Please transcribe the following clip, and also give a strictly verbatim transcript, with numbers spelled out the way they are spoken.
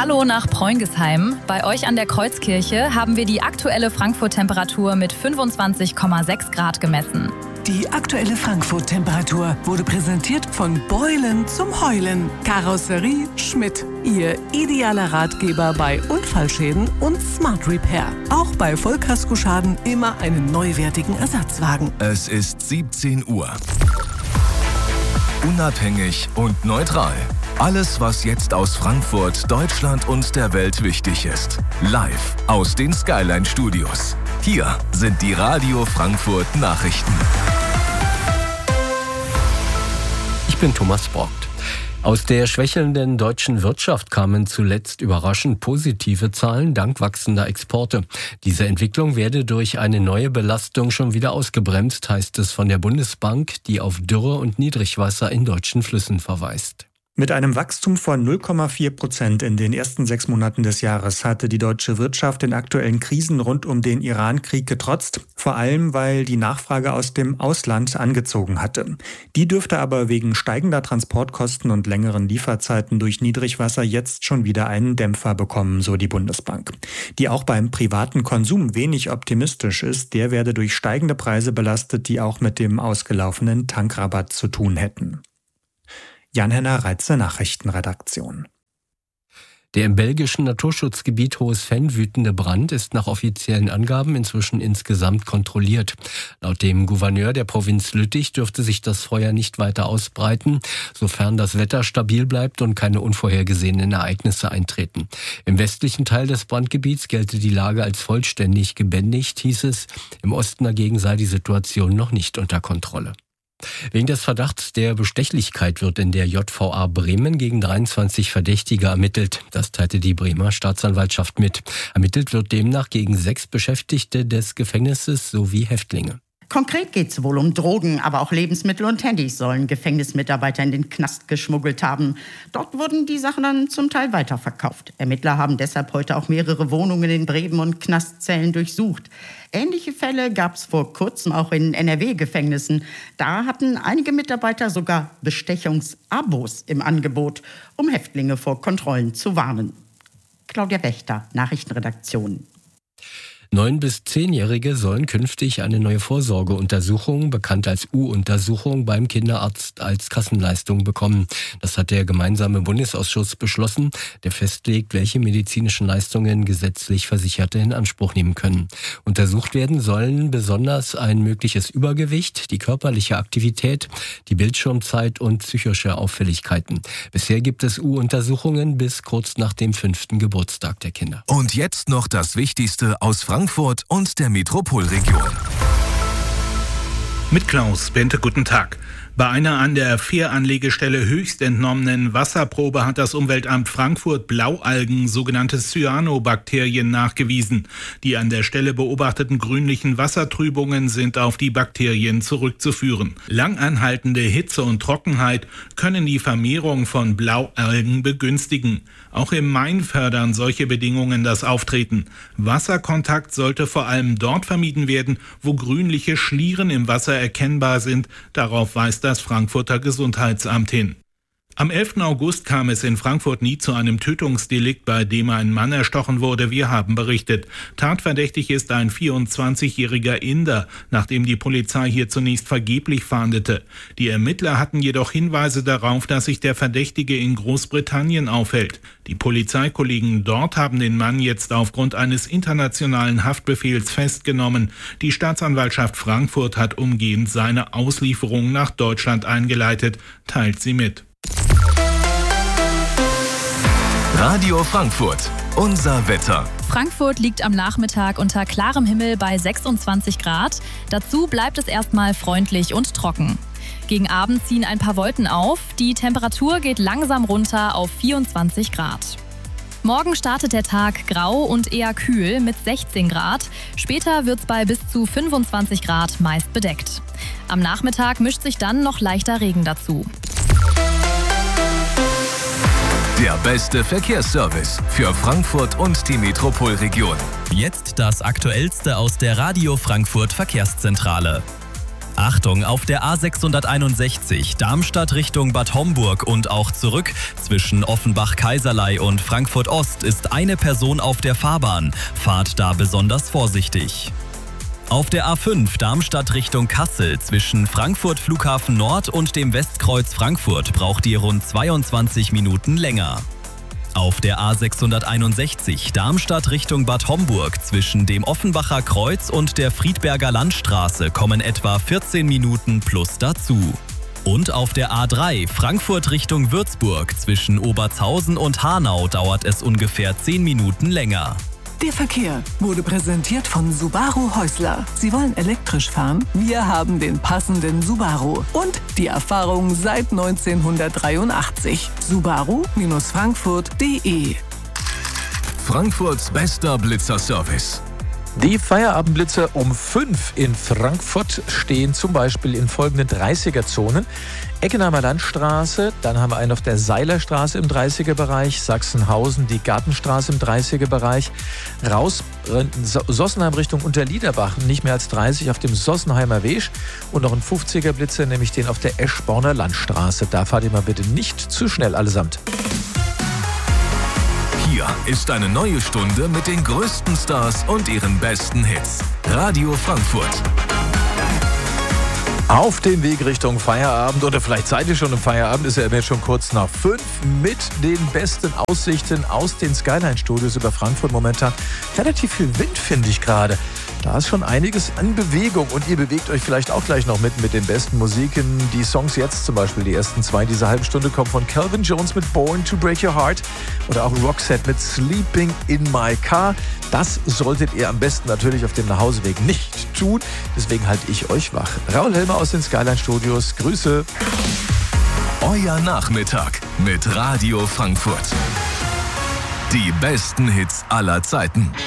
Hallo nach Preungesheim. Bei euch an der Kreuzkirche haben wir die aktuelle Frankfurt-Temperatur mit fünfundzwanzig Komma sechs Grad gemessen. Die aktuelle Frankfurt-Temperatur wurde präsentiert von Beulen zum Heulen. Karosserie Schmidt. Ihr idealer Ratgeber bei Unfallschäden und Smart Repair. Auch bei Vollkaskoschaden immer einen neuwertigen Ersatzwagen. Es ist siebzehn Uhr. Unabhängig und neutral. Alles, was jetzt aus Frankfurt, Deutschland und der Welt wichtig ist. Live aus den Skyline Studios. Hier sind die Radio Frankfurt Nachrichten. Ich bin Thomas Brockt. Aus der schwächelnden deutschen Wirtschaft kamen zuletzt überraschend positive Zahlen dank wachsender Exporte. Diese Entwicklung werde durch eine neue Belastung schon wieder ausgebremst, heißt es von der Bundesbank, die auf Dürre und Niedrigwasser in deutschen Flüssen verweist. Mit einem Wachstum von null Komma vier Prozent in den ersten sechs Monaten des Jahres hatte die deutsche Wirtschaft den aktuellen Krisen rund um den Iran-Krieg getrotzt, vor allem weil die Nachfrage aus dem Ausland angezogen hatte. Die dürfte aber wegen steigender Transportkosten und längeren Lieferzeiten durch Niedrigwasser jetzt schon wieder einen Dämpfer bekommen, so die Bundesbank. Die auch beim privaten Konsum wenig optimistisch ist, der werde durch steigende Preise belastet, die auch mit dem ausgelaufenen Tankrabatt zu tun hätten. Jan-Henner Reitze, Nachrichtenredaktion. Der im belgischen Naturschutzgebiet Hohes-Venn wütende Brand ist nach offiziellen Angaben inzwischen insgesamt kontrolliert. Laut dem Gouverneur der Provinz Lüttich dürfte sich das Feuer nicht weiter ausbreiten, sofern das Wetter stabil bleibt und keine unvorhergesehenen Ereignisse eintreten. Im westlichen Teil des Brandgebiets gelte die Lage als vollständig gebändigt, hieß es. Im Osten dagegen sei die Situation noch nicht unter Kontrolle. Wegen des Verdachts der Bestechlichkeit wird in der J V A Bremen gegen dreiundzwanzig Verdächtige ermittelt. Das teilte die Bremer Staatsanwaltschaft mit. Ermittelt wird demnach gegen sechs Beschäftigte des Gefängnisses sowie Häftlinge. Konkret geht es wohl um Drogen, aber auch Lebensmittel und Handys sollen Gefängnismitarbeiter in den Knast geschmuggelt haben. Dort wurden die Sachen dann zum Teil weiterverkauft. Ermittler haben deshalb heute auch mehrere Wohnungen in Bremen und Knastzellen durchsucht. Ähnliche Fälle gab es vor kurzem auch in N R W-Gefängnissen. Da hatten einige Mitarbeiter sogar Bestechungsabos im Angebot, um Häftlinge vor Kontrollen zu warnen. Claudia Wächter, Nachrichtenredaktion. Neun- bis zehnjährige sollen künftig eine neue Vorsorgeuntersuchung, bekannt als U-Untersuchung, beim Kinderarzt als Kassenleistung bekommen. Das hat der gemeinsame Bundesausschuss beschlossen, der festlegt, welche medizinischen Leistungen gesetzlich Versicherte in Anspruch nehmen können. Untersucht werden sollen besonders ein mögliches Übergewicht, die körperliche Aktivität, die Bildschirmzeit und psychische Auffälligkeiten. Bisher gibt es U-Untersuchungen bis kurz nach dem fünften Geburtstag der Kinder. Und jetzt noch das Wichtigste aus Frankfurt und der Metropolregion. Mit Klaus Bente, guten Tag. Bei einer an der Fähranlegestelle höchst entnommenen Wasserprobe hat das Umweltamt Frankfurt Blaualgen, sogenannte Cyanobakterien, nachgewiesen. Die an der Stelle beobachteten grünlichen Wassertrübungen sind auf die Bakterien zurückzuführen. Langanhaltende Hitze und Trockenheit können die Vermehrung von Blaualgen begünstigen. Auch im Main fördern solche Bedingungen das Auftreten. Wasserkontakt sollte vor allem dort vermieden werden, wo grünliche Schlieren im Wasser erkennbar sind. Darauf weist das Frankfurter Gesundheitsamt hin. Am elften August kam es in Frankfurt nie zu einem Tötungsdelikt, bei dem ein Mann erstochen wurde. Wir haben berichtet. Tatverdächtig ist ein vierundzwanzigjähriger Inder, nachdem die Polizei hier zunächst vergeblich fahndete. Die Ermittler hatten jedoch Hinweise darauf, dass sich der Verdächtige in Großbritannien aufhält. Die Polizeikollegen dort haben den Mann jetzt aufgrund eines internationalen Haftbefehls festgenommen. Die Staatsanwaltschaft Frankfurt hat umgehend seine Auslieferung nach Deutschland eingeleitet, teilt sie mit. Radio Frankfurt, unser Wetter. Frankfurt liegt am Nachmittag unter klarem Himmel bei sechsundzwanzig Grad. Dazu bleibt es erstmal freundlich und trocken. Gegen Abend ziehen ein paar Wolken auf. Die Temperatur geht langsam runter auf vierundzwanzig Grad. Morgen startet der Tag grau und eher kühl mit sechzehn Grad. Später wird es bei bis zu fünfundzwanzig Grad meist bedeckt. Am Nachmittag mischt sich dann noch leichter Regen dazu. Der beste Verkehrsservice für Frankfurt und die Metropolregion. Jetzt das Aktuellste aus der Radio Frankfurt Verkehrszentrale. Achtung, auf der A sechshunderteinundsechzig Darmstadt Richtung Bad Homburg und auch zurück zwischen Offenbach-Kaiserlei und Frankfurt-Ost ist eine Person auf der Fahrbahn. Fahrt da besonders vorsichtig. Auf der A fünf Darmstadt Richtung Kassel zwischen Frankfurt Flughafen Nord und dem Westkreuz Frankfurt braucht ihr rund zweiundzwanzig Minuten länger. Auf der A sechshunderteinundsechzig Darmstadt Richtung Bad Homburg zwischen dem Offenbacher Kreuz und der Friedberger Landstraße kommen etwa vierzehn Minuten plus dazu. Und auf der A drei Frankfurt Richtung Würzburg zwischen Obertshausen und Hanau dauert es ungefähr zehn Minuten länger. Der Verkehr wurde präsentiert von Subaru Häusler. Sie wollen elektrisch fahren? Wir haben den passenden Subaru und die Erfahrung seit neunzehnhundertdreiundachtzig. Subaru Frankfurt punkt de. Frankfurts bester Blitzerservice. Die Feierabendblitzer um fünf in Frankfurt stehen zum Beispiel in folgenden dreißiger-Zonen. Eckenheimer Landstraße, dann haben wir einen auf der Seilerstraße im dreißiger-Bereich, Sachsenhausen, die Gartenstraße im dreißiger-Bereich, raus Sossenheim Richtung Unterliederbach, nicht mehr als dreißig auf dem Sossenheimer Weg und noch ein fünfziger-Blitzer, nämlich den auf der Eschborner Landstraße. Da fahrt ihr mal bitte nicht zu schnell allesamt. Hier ist eine neue Stunde mit den größten Stars und ihren besten Hits. Radio Frankfurt. Auf dem Weg Richtung Feierabend oder vielleicht seid ihr schon im Feierabend, ist ja immer schon kurz nach fünf mit den besten Aussichten aus den Skyline-Studios über Frankfurt. Momentan relativ viel Wind, finde ich gerade. Da ist schon einiges an Bewegung und ihr bewegt euch vielleicht auch gleich noch mit mit den besten Musiken. Die Songs jetzt zum Beispiel, die ersten zwei dieser halben Stunde kommen von Calvin Jones mit Born to Break Your Heart oder auch Roxette mit Sleeping in My Car. Das solltet ihr am besten natürlich auf dem Nachhauseweg nicht tun. Deswegen halte ich euch wach. Raul Helmer aus den Skyline Studios. Grüße. Euer Nachmittag mit Radio Frankfurt. Die besten Hits aller Zeiten.